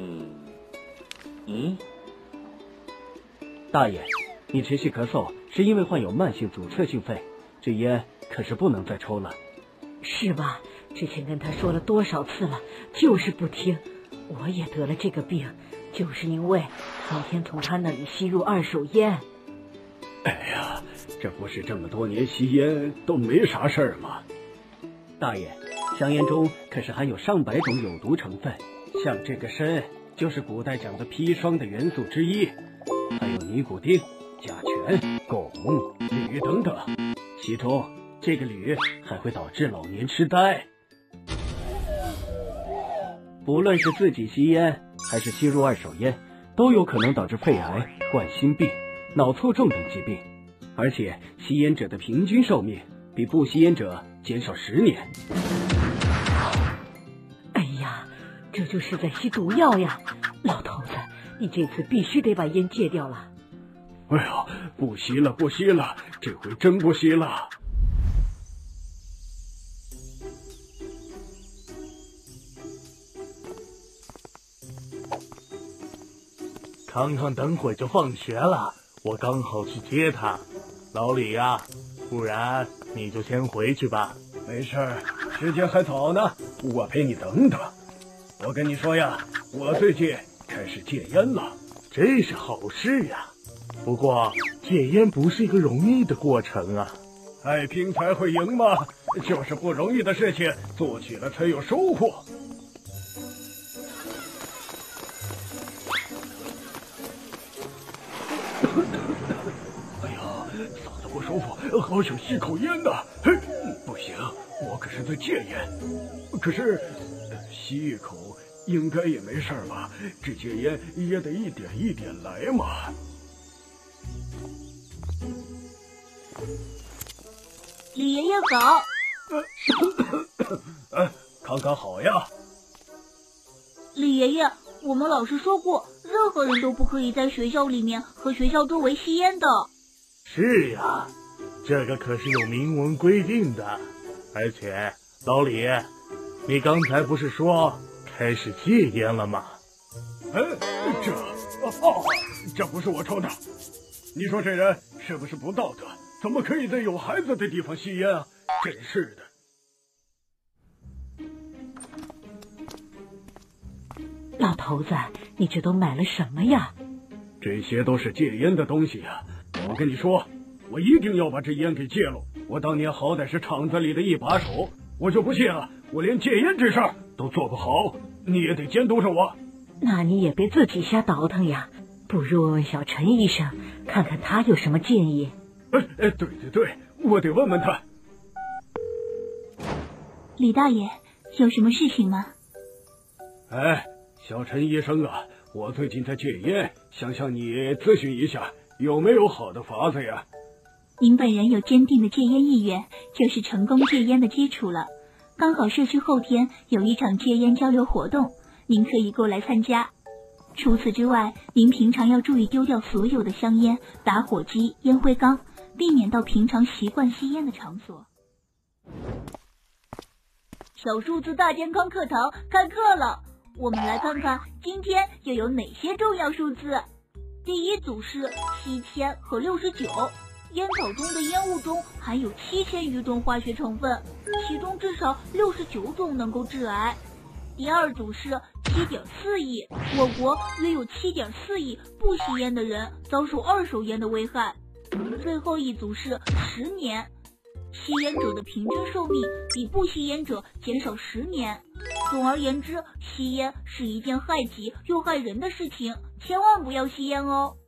大爷，你持续咳嗽是因为患有慢性阻塞性肺，这烟可是不能再抽了。 是吧？之前跟他说了多少次了，就是不听。我也得了这个病，就是因为天天从他那里吸入二手烟。 哎呀，这不是这么多年吸烟都没啥事儿吗？ 大爷，香烟中可是含有上百种有毒成分，像这个砷就是古代讲的砒霜的元素之一，还有尼古丁、甲醛、汞、铝等等，其中这个铝还会导致老年痴呆。不论是自己吸烟还是吸入二手烟，都有可能导致肺癌、冠心病、脑卒中等疾病，而且吸烟者的平均寿命比不吸烟者减少10年。 哎呀，这就是在吸毒药呀！老头子，你这次必须得把烟戒掉了。 哎呀，不吸了，不吸了，这回真不吸了。 康康等会就放学了，我刚好去接他。老李呀，不然你就先回去吧。 没事儿，时间还早呢，我陪你等等。我跟你说呀，我最近开始戒烟了。 这是好事呀，不过戒烟不是一个容易的过程啊。 爱拼才会赢嘛，就是不容易的事情做起了才有收获。嗓子不舒服，好想吸口烟呐！嘿，不行，我可是在戒烟。可是吸一口应该也没事吧？这戒烟也得一点一点来嘛。 李爷爷好。 康康好呀。 李爷爷，我们老师说过，任何人都不可以在学校里面和学校周围吸烟的。 是呀，这个可是有明文规定的。而且老李，你刚才不是说开始戒烟了吗？ 这不是我抽的。你说这人是不是不道德？怎么可以在有孩子的地方吸烟啊？真是的。 老头子，你这都买了什么呀？ 这些都是戒烟的东西呀。我跟你说，我一定要把这烟给戒了。我当年好歹是厂子里的一把手，我就不信了，我连戒烟这事儿都做不好，你也得监督着我。 那你也别自己瞎倒腾呀，不如问问小陈医生，看看他有什么建议。 对，我得问问他。 李大爷，有什么事情吗？ 小陈医生啊，我最近在戒烟，想向你咨询一下，有没有好的法子呀？ 您本人有坚定的戒烟意愿，就是成功戒烟的基础了。刚好社区后天有一场戒烟交流活动，您可以过来参加。除此之外，您平常要注意丢掉所有的香烟、打火机、烟灰缸，避免到平常习惯吸烟的场所。小数字大健康课堂开课了，我们来看看今天又有哪些重要数字。第一组是7000和69，烟草中的烟雾中含有7000余种化学成分，其中至少69种能够致癌。第二组是7.4亿，我国约有7.4亿不吸烟的人遭受二手烟的危害。最后一组是10年，吸烟者的平均寿命比不吸烟者减少10年。总而言之，吸烟是一件害己又害人的事情，千万不要吸烟哦。